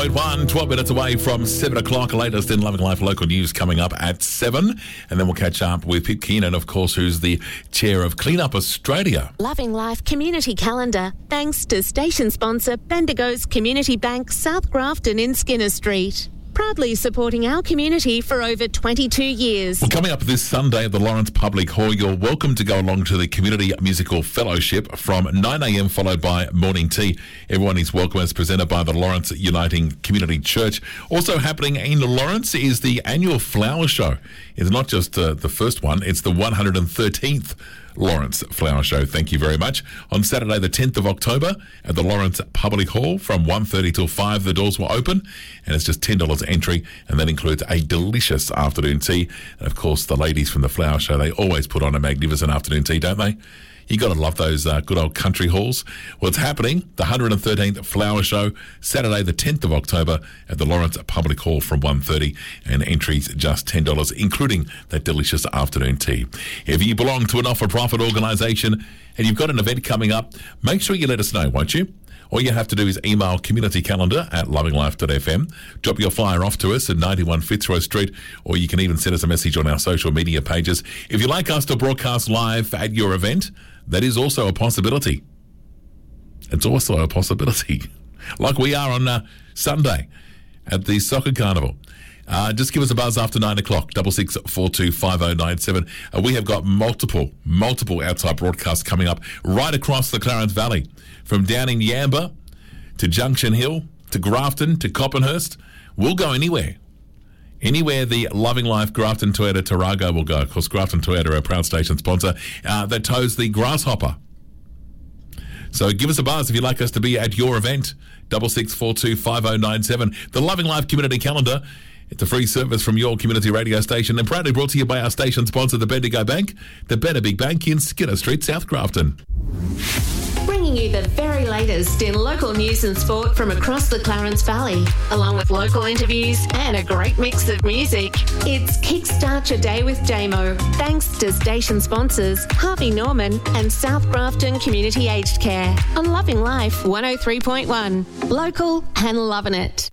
103.1, 12 minutes away from 7 o'clock. Latest in Loving Life local news coming up at 7. And then we'll catch up with Pip Keenan, of course, who's the chair of Clean Up Australia. Loving Life Community Calendar, thanks to station sponsor Bendigo's Community Bank, South Grafton in Skinner Street. Proudly supporting our community for over 22 years. Well, coming up this Sunday at the Lawrence Public Hall, you're welcome to go along to the Community Musical Fellowship from 9 a.m, followed by morning tea. Everyone is welcome as presented by the Lawrence Uniting Community Church. Also happening in Lawrence is the annual flower show. It's not just the first one, it's the 113th Lawrence Flower Show. Thank you very much. On Saturday the 10th of October at the Lawrence Public Hall from 1:30 till 5 the doors will open, and it's just $10 entry, and that includes a delicious afternoon tea. And of course the ladies from the Flower Show, they always put on a magnificent afternoon tea, don't they? You got to love those good old country halls. Well, it's happening, the 113th Flower Show, Saturday the 10th of October at the Lawrence Public Hall from 1:30, and entries just $10, including that delicious afternoon tea. If you belong to a not-for-profit organisation and you've got an event coming up, make sure you let us know, won't you? All you have to do is email communitycalendar@lovinglife.fm, drop your flyer off to us at 91 Fitzroy Street, or you can even send us a message on our social media pages. If you'd like us to broadcast live at your event, that is also a possibility. It's also a possibility. Like we are on Sunday at the Soccer Carnival. Just give us a buzz after 9 o'clock, 66425097. We have got multiple outside broadcasts coming up right across the Clarence Valley, from down in Yamba to Junction Hill to Grafton to Coppenhurst. We'll go anywhere. Anywhere the Loving Life Grafton Toyota Tarago will go. Of course, Grafton Toyota are a proud station sponsor that tows the Grasshopper. So give us a buzz if you'd like us to be at your event, 66425097. The Loving Life Community Calendar. It's a free service from your community radio station and proudly brought to you by our station sponsor, the Bendigo Bank, the Better Big Bank in Skinner Street, South Grafton. Bringing you the very latest in local news and sport from across the Clarence Valley, along with local interviews and a great mix of music. It's Kickstart Your Day with Damo, thanks to station sponsors Harvey Norman and South Grafton Community Aged Care on Loving Life 103.1. Local and loving it.